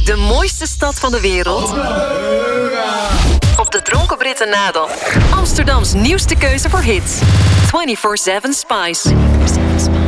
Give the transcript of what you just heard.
De mooiste stad van de wereld. Op de Dronken Britten nadel. Amsterdams nieuwste keuze voor hits. 24/7 Spice.